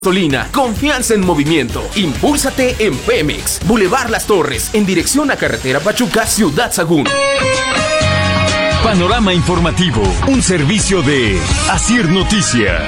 Gasolina, confianza en movimiento. Impúlsate en Pemex. Boulevard Las Torres, en dirección a Carretera Pachuca, Ciudad Sagún. Panorama informativo, un servicio de Asir Noticias.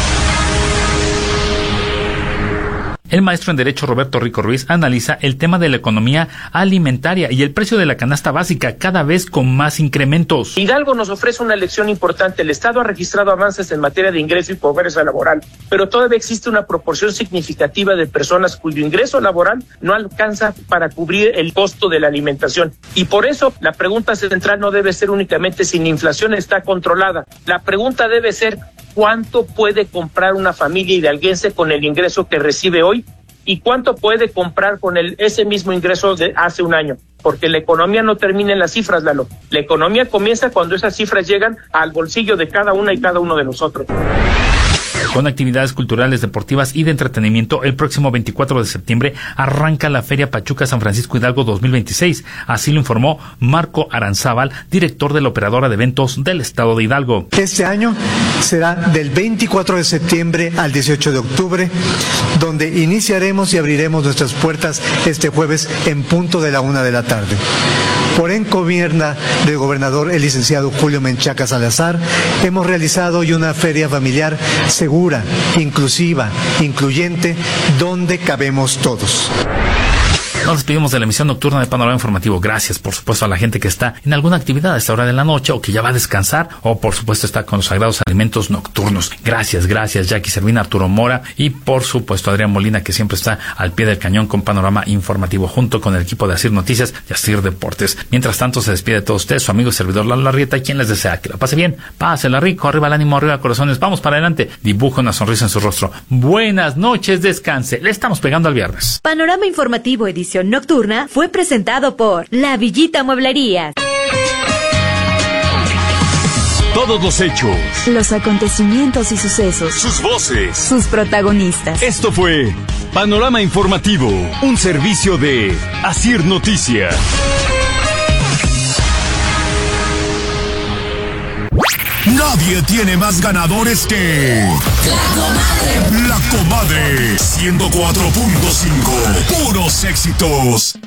El maestro en Derecho Roberto Rico Ruiz analiza el tema de la economía alimentaria y el precio de la canasta básica cada vez con más incrementos. Hidalgo nos ofrece una lección importante. El Estado ha registrado avances en materia de ingreso y pobreza laboral, pero todavía existe una proporción significativa de personas cuyo ingreso laboral no alcanza para cubrir el costo de la alimentación. Y por eso la pregunta central no debe ser únicamente si la inflación está controlada. La pregunta debe ser ¿cuánto puede comprar una familia hidalguense con el ingreso que recibe hoy? ¿Y cuánto puede comprar con ese mismo ingreso de hace un año? Porque la economía no termina en las cifras, Lalo. La economía comienza cuando esas cifras llegan al bolsillo de cada una y cada uno de nosotros. Con actividades culturales, deportivas y de entretenimiento, el próximo 24 de septiembre arranca la Feria Pachuca San Francisco Hidalgo 2026. Así lo informó Marco Aranzábal, director de la operadora de eventos del estado de Hidalgo. Este año será del 24 de septiembre al 18 de octubre, donde iniciaremos y abriremos nuestras puertas este jueves en punto de la 1 de la tarde. Por encomienda del gobernador, el licenciado Julio Menchaca Salazar, hemos realizado hoy una feria familiar segura, inclusiva, incluyente, donde cabemos todos. Nos despedimos de la emisión nocturna de Panorama Informativo. Gracias, por supuesto, a la gente que está en alguna actividad a esta hora de la noche o que ya va a descansar o, por supuesto, está con los sagrados alimentos nocturnos. Gracias, Jackie Servina, Arturo Mora y, por supuesto, Adrián Molina, que siempre está al pie del cañón con Panorama Informativo junto con el equipo de Asir Noticias y Asir Deportes. Mientras tanto, se despide de todos ustedes su amigo y servidor Lalo Larrieta, y quien les desea que la pase bien, pásela rico, arriba el ánimo, arriba corazones, vamos para adelante, dibuja una sonrisa en su rostro. Buenas noches, descanse. Le estamos pegando al viernes. Panorama Informativo edición nocturna fue presentado por La Villita Mueblerías. Todos los hechos, los acontecimientos y sucesos, sus voces, sus protagonistas. Esto fue Panorama Informativo, un servicio de Asir Noticias. Nadie tiene más ganadores que La Comadre 104.5. Puros éxitos.